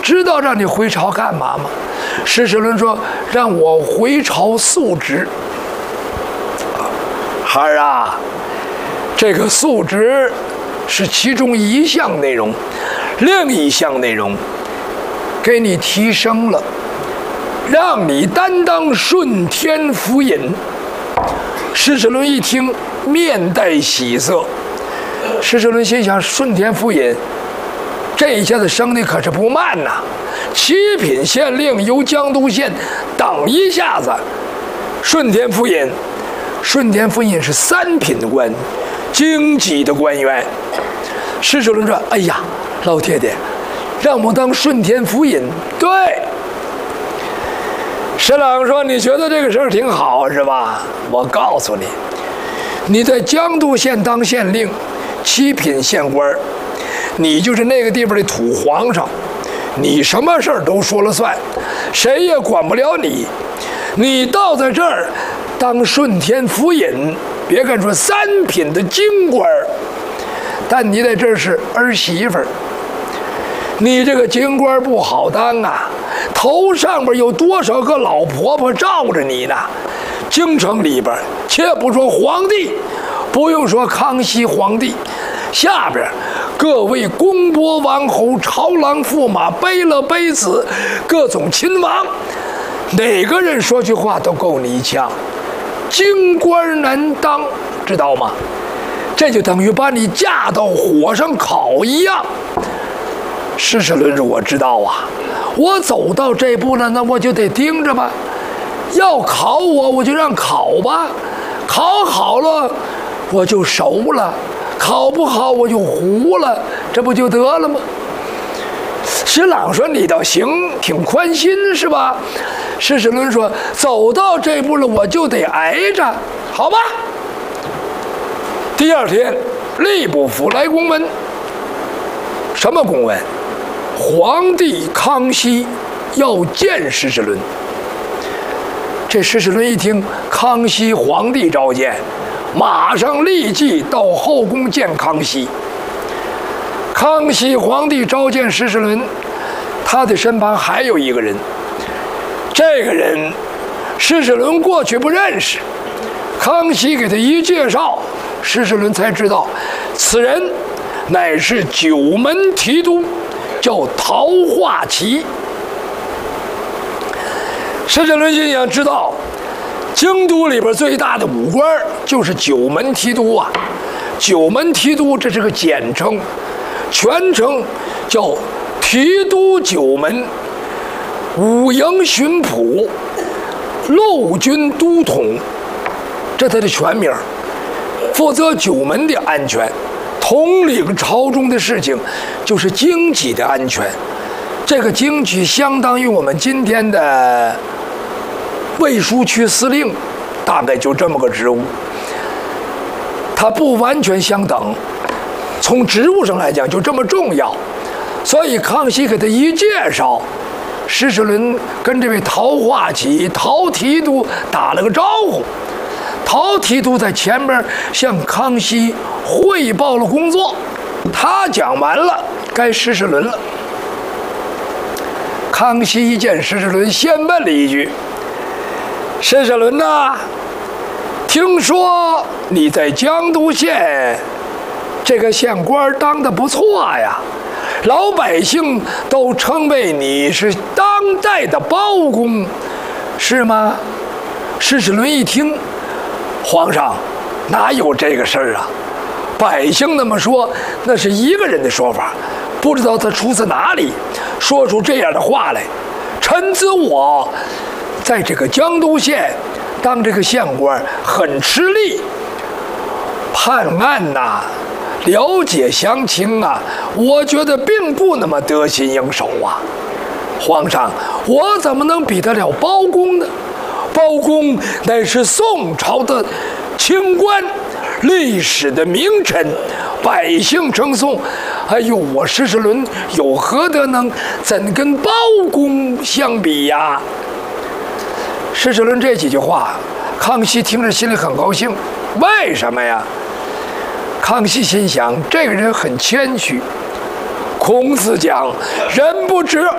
知道让你回朝干嘛吗？施世伦说：“让我回朝述职。”孩儿啊，这个述职是其中一项内容，另一项内容给你提升了，让你担当顺天府尹。施世伦一听，面带喜色。施世伦心想：顺天府尹，这一下子升的可是不慢呐！七品县令由江都县，等一下子，顺天府尹。顺天府尹是3品的官，京级的官员。施世伦说：“哎呀，老爹爹，让我当顺天府尹。”对。施琅说：“你觉得这个事儿挺好是吧？我告诉你，你在江都县当县令，7品县官，你就是那个地方的土皇上，你什么事儿都说了算，谁也管不了你。你倒在这儿当顺天府尹，别看说3品的京官，但你在这儿是儿媳妇儿。你这个京官不好当啊，头上边有多少个老婆婆罩着你呢？京城里边，且不说皇帝，不用说康熙皇帝，下边各位公伯王侯、朝郎驸马、贝勒贝子，各种亲王，哪个人说句话都够你一呛。京官难当，知道吗？这就等于把你架到火上烤一样。施世伦说：“我知道啊，我走到这步了，那我就得盯着吧。要烤我，我就让烤吧。烤好了，我就熟了；烤不好，我就糊了。这不就得了吗？”施琅说：“你倒行，挺宽心是吧？”施世伦说：“走到这步了，我就得挨着，好吧？”第2天，吏部府来公文。什么公文？皇帝康熙要见施世伦。这施世伦一听康熙皇帝召见，马上立即到后宫见康熙。康熙皇帝召见施世伦，他的身旁还有一个人。这个人施世伦过去不认识，康熙给他一介绍，施世伦才知道，此人乃是9门提督，叫陶化琪。施世伦心想，知道京都里边最大的武官就是9门提督啊。9门提督这是个简称，全称叫提督9门五营巡捕陆军都统，这他的全名，负责9门的安全，统领朝中的事情，就是京畿的安全。这个京畿相当于我们今天的卫戍区司令，大概就这么个职务。它不完全相等，从职务上来讲就这么重要。所以康熙给他一介绍，施世伦跟这位陶化琪、陶提督打了个招呼。陶提督在前边向康熙汇报了工作，他讲完了，该施世伦了。康熙一见施世伦，先问了一句：“施世伦呐，听说你在江都县这个县官当得不错呀，老百姓都称谓你是当代的包公，是吗？”施世伦一听，皇上哪有这个事儿啊？百姓那么说，那是一个人的说法，不知道他出自哪里，说出这样的话来。臣子我在这个江都县当这个县官很吃力，判案呐，了解详情啊，我觉得并不那么得心应手啊。皇上，我怎么能比得了包公呢？包公乃是宋朝的清官，历史的名臣，百姓称颂。哎呦，我施世伦有何德能，怎跟包公相比呀？施世伦这几句话，康熙听着心里很高兴。为什么呀？康熙心想，这个人很谦虚。孔子讲，人不知